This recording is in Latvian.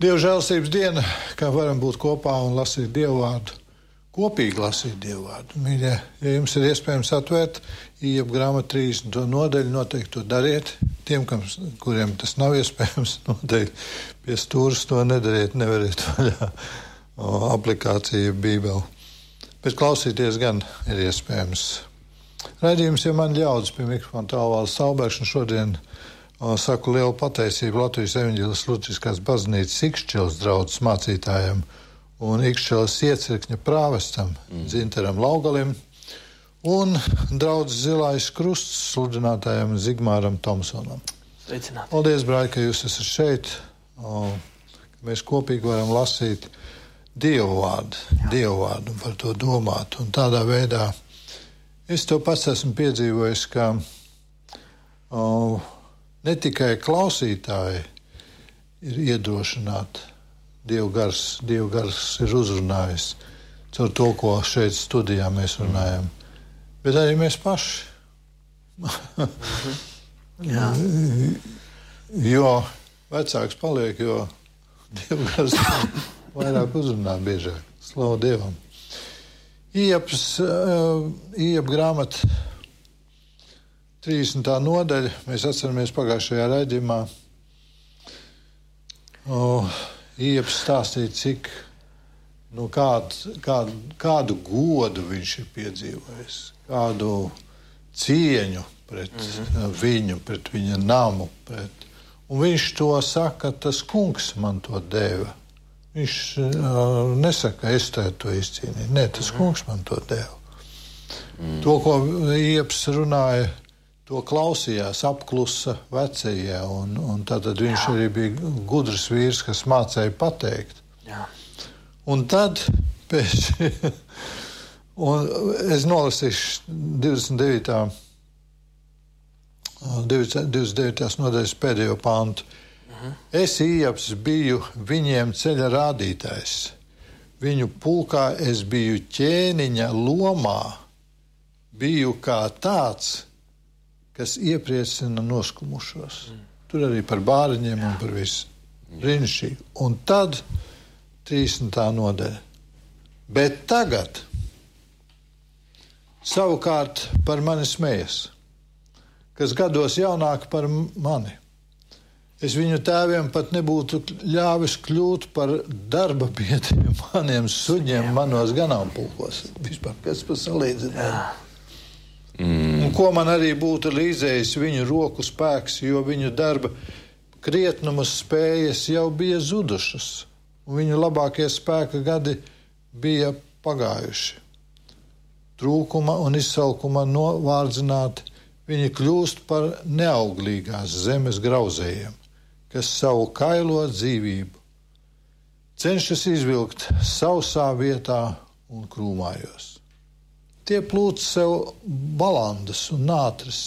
Dieva žēlstības diena, kā varam būt kopā un lasīt Dievu vārdu, kopīgi lasīt Dievu vārdu. Mīļie, ja jums ir iespējams atvērt Iepa grāmatu 30. nodaļu, noteikti to dariet. Tiem, kuriem tas nav iespējams, noteikti pie stūras to nedariet, neveriet vaļā aplikāciju Bībeli. Bet klausīties gan ir iespējams. Raidījums, ja man ļaudis pie mikrofona Tālvalds Saubergs, un šodien saku lielu pateicību Latvijas evaņģēliskās luteriskās baznīcas Ikšķeles draudzes mācītājiem un Ikšķeles iecirkņa prāvestam Dzintaram Laugalim un draudzes Zilais krusts sludinātājiem Zigmāram Tomsonam. Sveicināti. Paldies, brāļi, ka jūs esat šeit. Mēs kopīgi varam lasīt Dievu vārdu un par to domāt. Un tādā veidā es to pats esmu piedzīvojis, ka ne tikai klausītāji ir iedrošināti, Dieva gars ir uzrunājis caur to, ko šeit studijā mēs runājam, bet arī mēs paši. Jo vecāks paliek, jo Dieva gars vairāk uzrunā biežāk. Slavu Dievam. Iepa grāmata 30. nodaļa, mēs atceramies pagājušajā raidījumā. Iepa stāstīja, cik, kādu godu viņš ir piedzīvojis, kādu cieņu pret viņu, pret viņa namu. Un viņš to saka, tas kungs man to deva. Viņš nesaka, es to izcīnīju. Nē, tas kungs man to deva. To, ko Ieps runāja, to klausījās, apklusa vecie, un tātad viņš arī bija gudrs vīrs, kas mācēja pateikt. Jā. Un tad pēc... un es nolasīšu 29. nodaļas pēdējo pantu. Es, Ieps, biju viņiem ceļa rādītājs. Viņu pulkā es biju ķēniņa lomā, biju kā tāds, kas iepriecina noskumušos. Tur arī par bāriņiem un par visu. Brīnišķīgi. Un tad 30. nodaļa. Bet tagad savukārt par mani smējas, kas gados jaunāki par mani. Es viņu tēviem pat nebūtu ļāvis kļūt par darba biedriem maniem suņiem manos ganāmpulkos. Vispār, kas par salīdzinājumu? Un ko man arī būtu līdzējis viņu roku spēks, jo viņu darba krietnumas spējas jau bija zudušas, un viņu labākie spēka gadi bija pagājuši. Trūkuma un izsalkuma novārdzināti, viņi kļūst par neauglīgās zemes grauzējiem, kas savu kailo dzīvību cenšas izvilkt sausā vietā un krūmājos. Tie plūc sev balandas un nātris